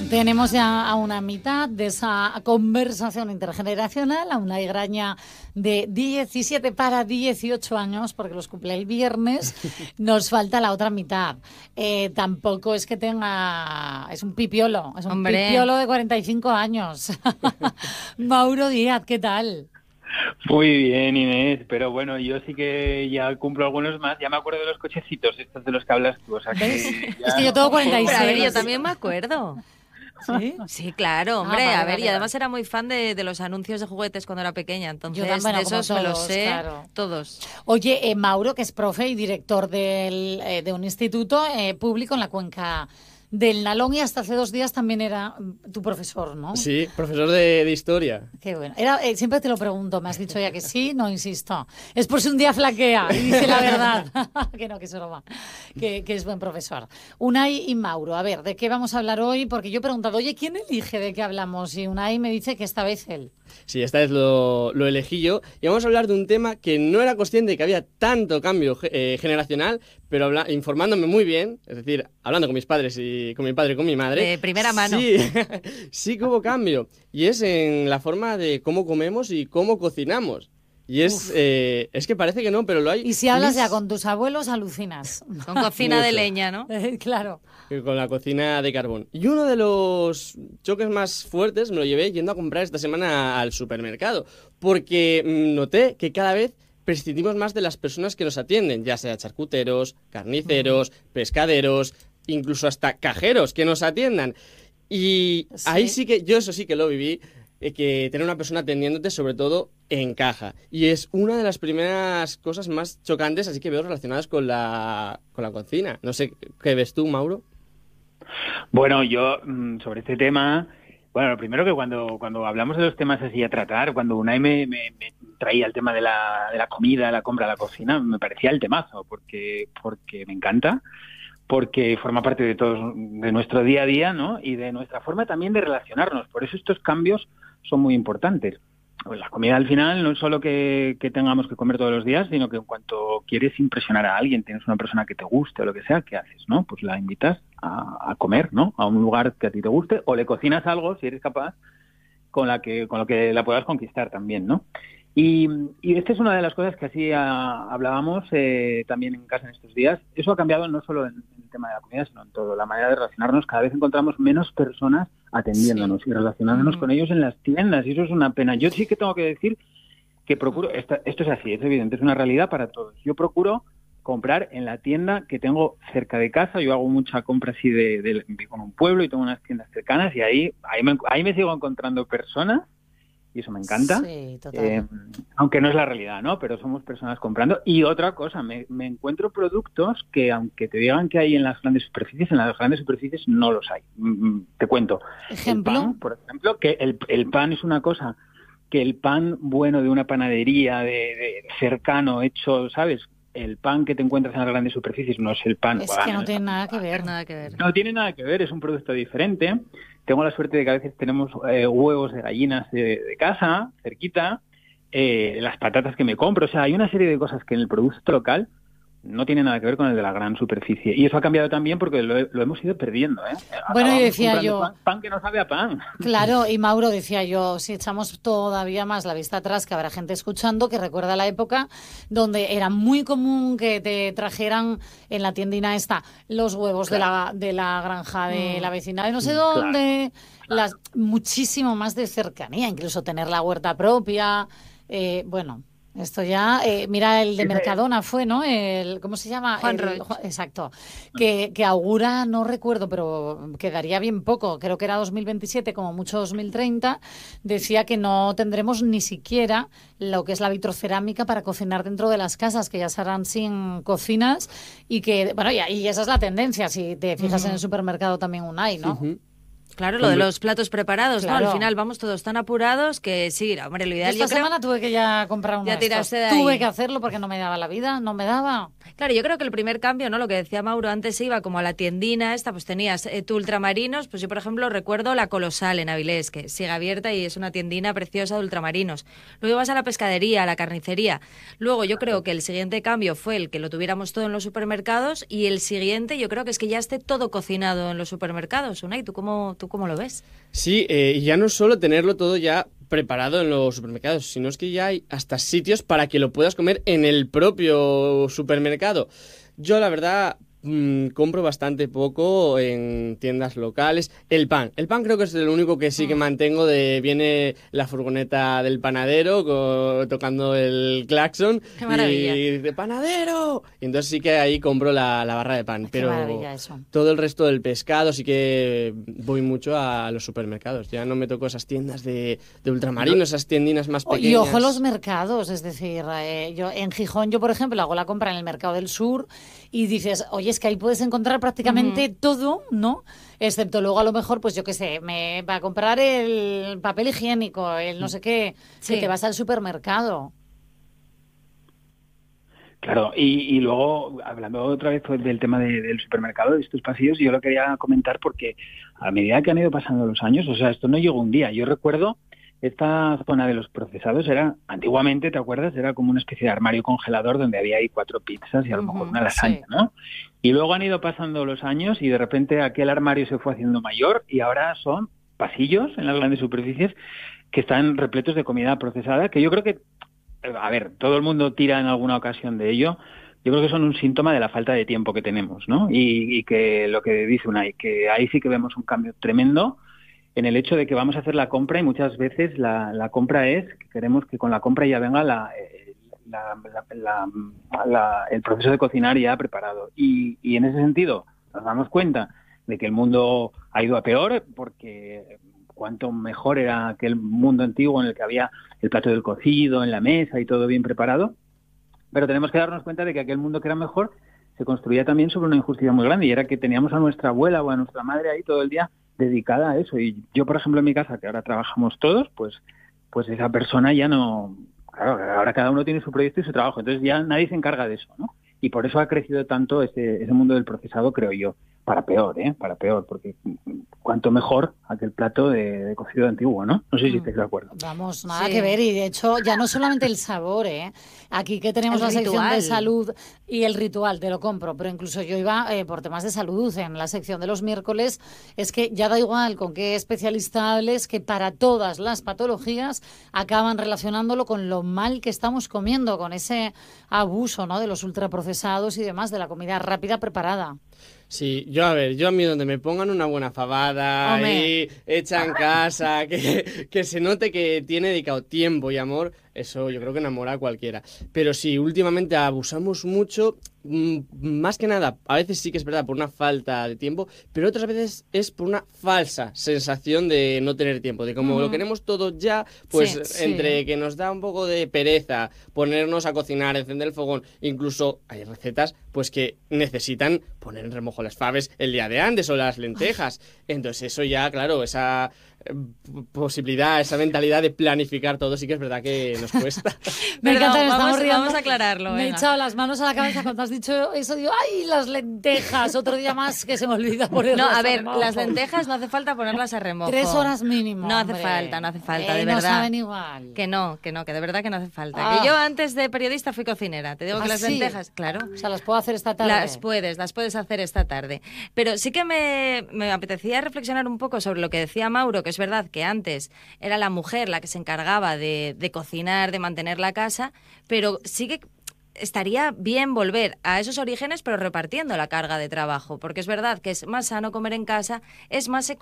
tenemos ya a una mitad de esa conversación intergeneracional, a una Graña de 17 para 18 años, porque los cumple el viernes. Nos falta la otra mitad. Tampoco es que tenga... Es un pipiolo, pipiolo de 45 años. Mauro Díaz, ¿qué tal? Muy bien, Inés, pero bueno, yo sí que ya cumplo algunos más. Ya me acuerdo de los cochecitos, estos de los que hablas tú. O sea que ya... Es que yo tengo 46. Pero a ver, yo también me acuerdo. ¿Sí? Sí, claro, hombre. Vale, a ver, vale, y además vale. era muy fan de los anuncios de juguetes cuando era pequeña. Entonces, Yo también, de como esos me los todos, sé claro. todos. Oye, Mauro, que es profe y director de un instituto público en la cuenca del Nalón, y hasta hace 2 días también era tu profesor, ¿no? Sí, profesor de historia. Qué bueno. Siempre te lo pregunto, me has dicho ya que sí, no insisto. Es por si un día flaquea y dice la verdad. Que no, que es broma. Que es buen profesor. Unai y Mauro, a ver, ¿de qué vamos a hablar hoy? Porque yo he preguntado, oye, ¿quién elige de qué hablamos? Y Unai me dice que esta vez él. Sí, esta vez lo elegí yo. Y vamos a hablar de un tema que no era consciente de que había tanto cambio generacional, pero informándome muy bien, es decir, hablando con mis padres y con mi padre y con mi madre. De primera mano. Sí, sí que hubo cambio. Y es en la forma de cómo comemos y cómo cocinamos. Y es que parece que no, pero lo hay. Y si hablas ya con tus abuelos, alucinas. Con cocina de leña, ¿no? Claro. Con la cocina de carbón. Y uno de los choques más fuertes me lo llevé yendo a comprar esta semana al supermercado, porque noté que cada vez prescindimos más de las personas que nos atienden, ya sea charcuteros, carniceros, pescaderos, incluso hasta cajeros que nos atiendan. Y sí. Ahí sí que, yo eso sí que lo viví, que tener una persona atendiéndote sobre todo en caja. Y es una de las primeras cosas más chocantes, así que veo relacionadas con la cocina. No sé, ¿qué ves tú, Mauro? Bueno, yo sobre este tema, bueno, lo primero que cuando hablamos de los temas así a tratar, cuando Unai me traía el tema de la comida, la compra, la cocina, me parecía el temazo, porque me encanta, porque forma parte de nuestro día a día, ¿no? Y de nuestra forma también de relacionarnos. Por eso estos cambios son muy importantes. La comida al final no es solo que tengamos que comer todos los días, sino que en cuanto quieres impresionar a alguien, tienes una persona que te guste o lo que sea, ¿qué haces, no? Pues la invitas a comer, ¿no? A un lugar que a ti te guste, o le cocinas algo, si eres capaz, con lo que la puedas conquistar también, ¿no? Y esta es una de las cosas que así hablábamos también en casa en estos días. Eso ha cambiado no solo en el tema de la comida, sino en todo. La manera de relacionarnos, cada vez encontramos menos personas atendiéndonos y relacionándonos con ellos en las tiendas, y eso es una pena. Yo sí que tengo que decir que procuro, esto es así, es evidente, es una realidad para todos. Yo procuro comprar en la tienda que tengo cerca de casa. Yo hago mucha compra así vivo en un pueblo y tengo unas tiendas cercanas, y ahí me sigo encontrando personas, y eso me encanta. Sí, total. Aunque no es la realidad, ¿no? Pero somos personas comprando. Y otra cosa, me encuentro productos que, aunque te digan que hay en las grandes superficies no los hay. Te cuento. ¿Ejemplo? El pan, por ejemplo, que el pan es una cosa que el pan bueno de una panadería de cercano, hecho, ¿sabes? El pan que te encuentras en las grandes superficies no es el pan. Es que no tiene nada que ver. No tiene nada que ver, es un producto diferente. Tengo la suerte de que a veces tenemos huevos de gallinas de casa, cerquita, las patatas que me compro. O sea, hay una serie de cosas que en el producto local no tiene nada que ver con el de la gran superficie. Y eso ha cambiado también porque lo hemos ido perdiendo, ¿eh? Bueno, y decía yo... Pan que no sabe a pan. Claro, y Mauro, decía yo, si echamos todavía más la vista atrás, que habrá gente escuchando que recuerda la época donde era muy común que te trajeran en la tiendina esta los huevos claro. de la granja de la vecina de no sé dónde, claro. Muchísimo más de cercanía, incluso tener la huerta propia, bueno... Esto ya, mira, el de Mercadona fue, ¿no? ¿Cómo se llama? Juan Roig. Exacto. Que augura, no recuerdo, pero quedaría bien poco. Creo que era 2027, como mucho 2030. Decía que no tendremos ni siquiera lo que es la vitrocerámica para cocinar dentro de las casas, que ya serán sin cocinas. Y que, bueno, y esa es la tendencia. Si te fijas en el supermercado también hay, ¿no? Claro, lo de los platos preparados, claro. ¿no? Al final vamos todos tan apurados que sí, hombre, lo ideal Esta semana tuve que ya comprar uno ya de estos. de ahí. Tuve que hacerlo porque no me daba la vida, no me daba. Claro, yo creo que el primer cambio, ¿no? Lo que decía Mauro, antes se iba como a la tiendina esta, pues tenías tu ultramarinos, pues yo, por ejemplo, recuerdo la Colosal en Avilés, que sigue abierta y es una tiendina preciosa de ultramarinos. Luego vas a la pescadería, a la carnicería. Luego yo creo que el siguiente cambio fue el que lo tuviéramos todo en los supermercados, y el siguiente yo creo que es que ya esté todo cocinado en los supermercados. Unai, ¿tú cómo ¿Tú cómo lo ves? Sí, y ya no solo tenerlo todo ya preparado en los supermercados, sino es que ya hay hasta sitios para que lo puedas comer en el propio supermercado. Yo, la verdad, compro bastante poco en tiendas locales. El pan creo que es el único que sí que mantengo. Viene la furgoneta del panadero tocando el claxon. ¡Qué maravilla! Y dice ¡panadero! Y entonces sí que ahí compro la barra de pan. Pero Qué maravilla eso. todo el resto del pescado sí que voy mucho a los supermercados. Ya no me toco esas tiendas de ultramarinos, esas tiendinas más pequeñas. Y ojo los mercados, es decir, yo en Gijón, yo por ejemplo hago la compra en el Mercado del Sur y dices, oye, es que ahí puedes encontrar prácticamente todo, ¿no? Excepto luego a lo mejor, pues yo qué sé, me va a comprar el papel higiénico, el no sé qué, Sí. que te vas al supermercado. Claro, y luego, hablando otra vez del tema del supermercado, de estos pasillos, yo lo quería comentar porque a medida que han ido pasando los años, o sea, esto no llegó un día. Yo recuerdo esta zona de los procesados antiguamente, ¿te acuerdas? Era como una especie de armario congelador donde había ahí 4 pizzas y a lo mejor una lasaña, sí. ¿no? Y luego han ido pasando los años y de repente aquel armario se fue haciendo mayor y ahora son pasillos en las grandes superficies que están repletos de comida procesada, que yo creo que, a ver, todo el mundo tira en alguna ocasión de ello. Yo creo que son un síntoma de la falta de tiempo que tenemos, ¿no? Y que lo que dice Unai, que ahí sí que vemos un cambio tremendo en el hecho de que vamos a hacer la compra y muchas veces la compra es que queremos que con la compra ya venga el proceso de cocinar ya preparado. Y en ese sentido nos damos cuenta de que el mundo ha ido a peor porque cuanto mejor era aquel mundo antiguo en el que había el plato del cocido en la mesa y todo bien preparado, pero tenemos que darnos cuenta de que aquel mundo que era mejor se construía también sobre una injusticia muy grande y era que teníamos a nuestra abuela o a nuestra madre ahí todo el día dedicada a eso. Y yo, por ejemplo, en mi casa, que ahora trabajamos todos, pues esa persona ya no... Claro, ahora cada uno tiene su proyecto y su trabajo, entonces ya nadie se encarga de eso, ¿no? Y por eso ha crecido tanto ese mundo del procesado, creo yo. Para peor, porque cuanto mejor aquel plato de cocido antiguo, ¿no? No sé si estáis de acuerdo. Vamos, nada Sí. que ver. Y de hecho, ya no solamente el sabor, aquí que tenemos El la sección de ritual. salud y el ritual, te lo compro, pero incluso yo iba por temas de salud en la sección de los miércoles, es que ya da igual con qué especialista hables, que para todas las patologías acaban relacionándolo con lo mal que estamos comiendo, con ese abuso, ¿no?, de los ultraprocesados y demás, de la comida rápida preparada. Sí, a mí donde me pongan una buena fabada, Hombre. ahí, hecha en casa, que se note que tiene dedicado tiempo y amor, eso yo creo que enamora a cualquiera. Pero sí, últimamente abusamos mucho, más que nada, a veces sí que es verdad por una falta de tiempo, pero otras veces es por una falsa sensación de no tener tiempo, de como lo queremos todo ya, pues Sí, entre sí. que nos da un poco de pereza ponernos a cocinar, encender el fogón, incluso hay recetas pues que necesitan poner en remojo las faves el día de antes o las lentejas. Entonces eso ya, claro, esa posibilidad, esa mentalidad de planificar todo sí que es verdad que nos cuesta. Me Perdón, encanta, nos estamos riendo. vamos a aclararlo. Me he venga. echado las manos a la cabeza cuando has dicho eso. Digo, ¡ay, las lentejas! Otro día más que se me olvida ponerlas. No, a ver, remojo. las lentejas no hace falta ponerlas a remojo. 3 horas mínimo. No hace hombre. falta, de No verdad. saben igual. Que de verdad que no hace falta. Ah. Que yo antes de periodista fui cocinera. Te digo que ¿Ah, las sí? lentejas, claro. O sea, las puedo hacer esta tarde. Las puedes hacer esta tarde. Pero sí que me apetecía reflexionar un poco sobre lo que decía Mauro, que es verdad que antes era la mujer la que se encargaba de cocinar, de mantener la casa, pero sí que estaría bien volver a esos orígenes, pero repartiendo la carga de trabajo, porque es verdad que es más sano comer en casa, es más